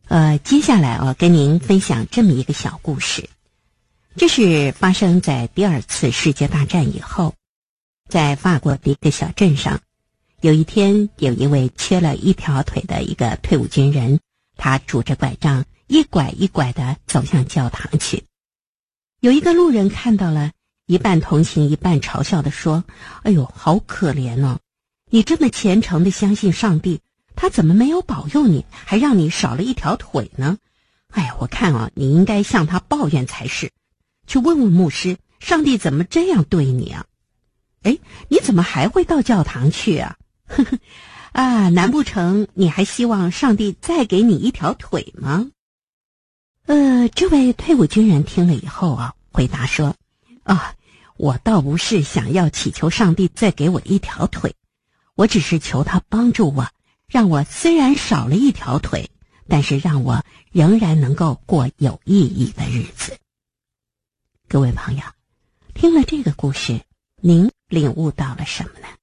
接下来跟您分享这么一个小故事。这是发生在第二次世界大战以后，在法国的一个小镇上，有一天有一位缺了一条腿的一个退伍军人，他拄着拐杖一拐一拐地走向教堂去。有一个路人看到了，一半同情一半嘲笑地说：哎呦，好可怜哦，你这么虔诚地相信上帝，他怎么没有保佑你，还让你少了一条腿呢？哎呀，我看你应该向他抱怨才是，去问问牧师，上帝怎么这样对你啊？哎，你怎么还会到教堂去啊？呵呵，难不成你还希望上帝再给你一条腿吗？这位退伍军人听了以后回答说：我倒不是想要祈求上帝再给我一条腿，我只是求他帮助我，让我虽然少了一条腿，但是让我仍然能够过有意义的日子。各位朋友，听了这个故事，您领悟到了什么呢？